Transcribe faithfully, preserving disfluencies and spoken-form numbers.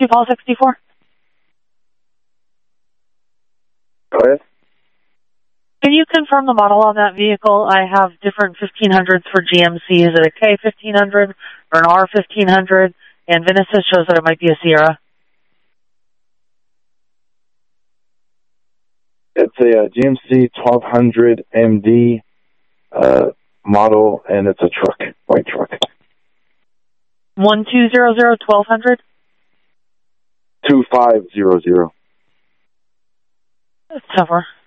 Sioux Falls sixty-four. Go ahead. Can you confirm the model on that vehicle? I have different fifteen hundreds for G M C. Is it a K fifteen hundred or an R fifteen hundred? And Genesis shows that it might be a Sierra. It's a, uh G M C twelve hundred M D uh, model, and it's a truck, white truck. one two zero zero twelve hundred? two five zero zero. That's tougher.